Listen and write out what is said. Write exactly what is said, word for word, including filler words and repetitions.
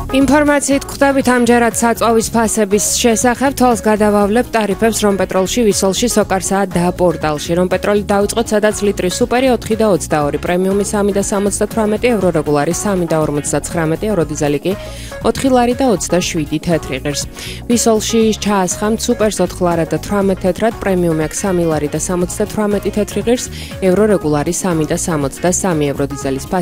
ინფორმაციით გვხვდებით ამჯერად საწვავის ფასების შესახებ, თვალს გადავავლებთ ტარიფებს რომპეტროლში, ვისოლში, სოკარსა და პორტალში. რომპეტროლი დაიწყოთ, სადაც ლიტრი სუპერი ოთხი და ოცდაორი, პრემიუმი სამი და სამოცდათვრამეტი ევრო, რეგულარი სამი და ორმოცდათხრამეტი ევრო, დიზელი კი ოთხი ლარი და ოცდაშვიდი თეთრი ღირს. ვისოლში ჩაასხამთ სუპერს ოთხ ლარად და თვრამეტ თეთრად, პრემიუმი აქვს სამი ლარი და სამოცდათვრამეტი თეთრი ღირს, ევრო, რეგულარი სამი და სამოცდასამი ევრო, დიზელის